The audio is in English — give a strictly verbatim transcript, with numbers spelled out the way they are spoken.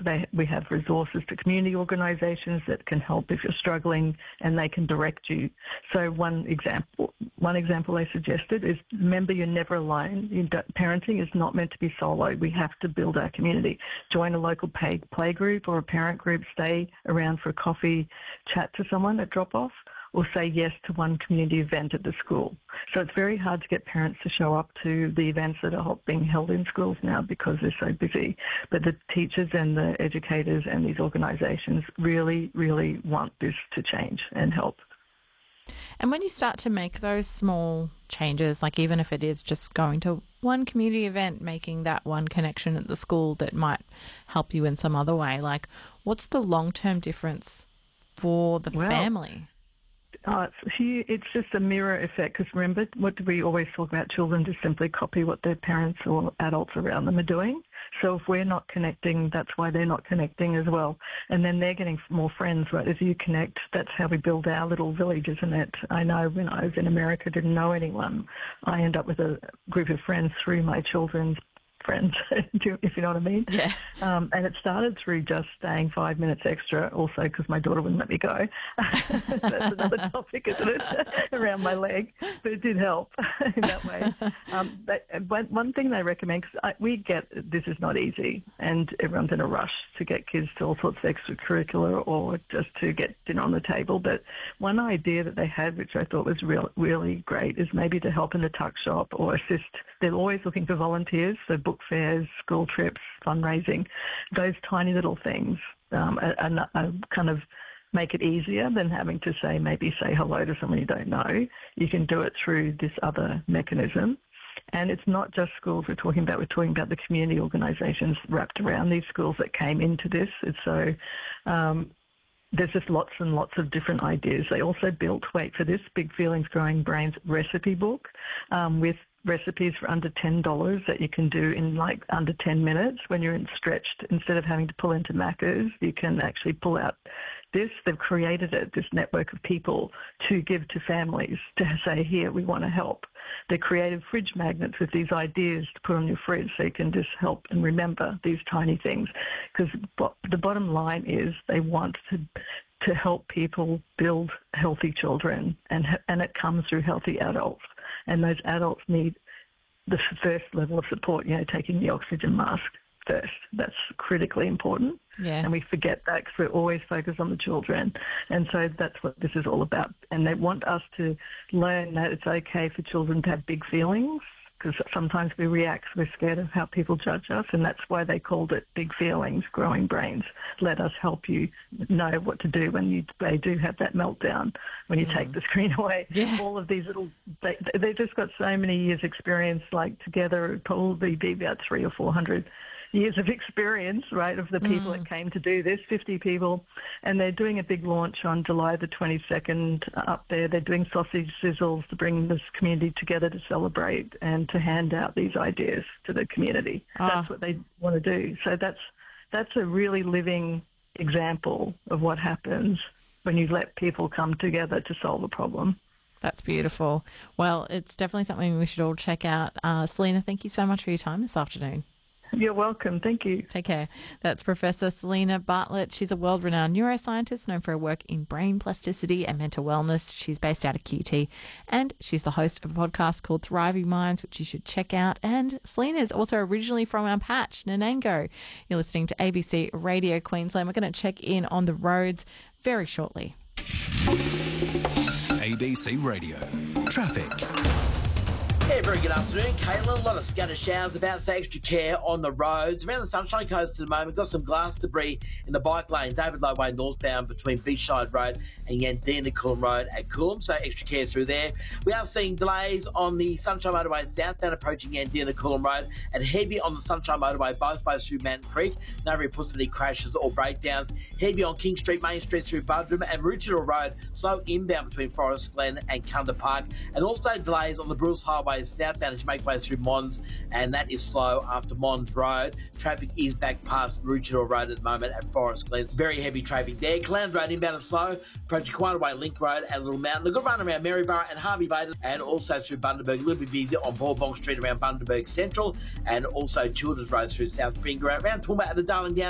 they, we have resources to community organisations that can help if you're struggling, and they can direct you. So one example, one example they suggested is, remember, you're never alone. You don't, parenting is not meant to be solo. We have to build our community. Join a local pay, play group or a parent group. Stay around for a coffee, chat to someone at drop-off, or say yes to one community event at the school. So it's very hard to get parents to show up to the events that are being held in schools now because they're so busy. But the teachers and the educators and these organisations really, really want this to change and help. And when you start to make those small changes, like even if it is just going to one community event, making that one connection at the school that might help you in some other way, like what's the long-term difference for the well, family? Uh, it's, it's just a mirror effect, because remember, what do we always talk about? Children just simply copy what their parents or adults around them are doing. So if we're not connecting, that's why they're not connecting as well. And then they're getting more friends, right? As you connect, that's how we build our little village, isn't it? I know when I was in America, didn't know anyone. I end up with a group of friends through my children's friends, if you know what I mean. Yeah. Um, and it started through just staying five minutes extra, also because my daughter wouldn't let me go. That's another topic, isn't it? Around my leg. But it did help in that way. Um, but one, one thing they recommend, because we get this is not easy, and everyone's in a rush to get kids to all sorts of extracurricular or just to get dinner on the table. But one idea that they had, which I thought was real, really great, is maybe to help in the tuck shop or assist. They're always looking for volunteers, so book fairs, school trips, fundraising, those tiny little things um, are, are, are kind of make it easier than having to say, maybe say hello to someone you don't know. You can do it through this other mechanism. And it's not just schools we're talking about. We're talking about the community organisations wrapped around these schools that came into this. It's so um, there's just lots and lots of different ideas. They also built, wait for this, Big Feelings Growing Brains recipe book um, with recipes for under ten dollars that you can do in like under ten minutes when you're in stretched. Instead of having to pull into Macca's, you can actually pull out this. They've created it, this network of people to give to families to say, here, we want to help. They created fridge magnets with these ideas to put on your fridge so you can just help and remember these tiny things. Because the bottom line is they want to to help people build healthy children, and and it comes through healthy adults. And those adults need the first level of support, you know, taking the oxygen mask first. That's critically important. Yeah. And we forget that because we're always focused on the children. And so that's what this is all about. And they want us to learn that it's okay for children to have big feelings, because sometimes we react, we're scared of how people judge us, and that's why they called it Big Feelings, Growing Brains. Let us help you know what to do when you they do have that meltdown, when you mm. take the screen away. Yeah. All of these little, they, they've just got so many years experience, like together it'd probably be about three or four hundred years of experience, right, of the people mm. that came to do this, fifty people, and they're doing a big launch on July the twenty-second up there. They're doing sausage sizzles to bring this community together to celebrate and to hand out these ideas to the community. Ah. That's what they want to do. So that's that's a really living example of what happens when you let people come together to solve a problem. That's beautiful. Well, it's definitely something we should all check out. Uh, Selena, thank you so much for your time this afternoon. You're welcome. Thank you. Take care. That's Professor Selena Bartlett. She's a world-renowned neuroscientist known for her work in brain plasticity and mental wellness. She's based out of Q T, and she's the host of a podcast called Thriving Minds, which you should check out. And Selena is also originally from our patch, Nanango. You're listening to A B C Radio Queensland. We're going to check in on the roads very shortly. A B C Radio. Traffic. Yeah, very good afternoon, Caitlin. A lot of scattered showers about, so extra care on the roads. Around the Sunshine Coast at the moment, got some glass debris in the bike lane, David Low Way northbound between Beachside Road and Yandina Coolum Road at Coolum, so extra care through there. We are seeing delays on the Sunshine Motorway southbound approaching Yandina Coolum Road and heavy on the Sunshine Motorway, both ways through Mountain Creek. No reports of any crashes or breakdowns. Heavy on King Street, Main Street through Buderim and Roochidore Road, slow inbound between Forest Glen and Cunda Park, and also delays on the Bruce Highway southbound as you make way through Mons, and that is slow after Mons Road. Traffic is back past Roochidore Road at the moment at Forest Glen. Very heavy traffic there. Clown Road inbound is slow, approaching Quanah Way Link Road at Little Mountain. A good run around Maryborough and Harvey Bay, and also through Bundaberg. A little bit busy on Bourbon Street around Bundaberg Central, and also Children's Road through South Spring, around Toowoomba at the Darling Down.